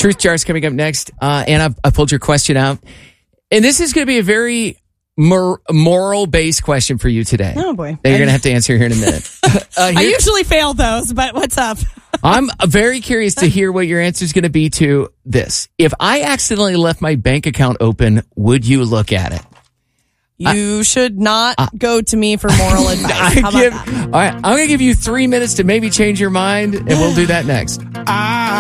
Truth Jar's coming up next. And I pulled your question out. And this is going to be a very moral-based question for you today. Oh, boy. That you're going to have to answer here in a minute. I usually fail those, but what's up? I'm very curious to hear what your answer is going to be to this. If I accidentally left my bank account open, would you look at it? You should not go to me for moral advice. How about that? All right, I'm going to give you 3 minutes to maybe change your mind, and we'll do that next.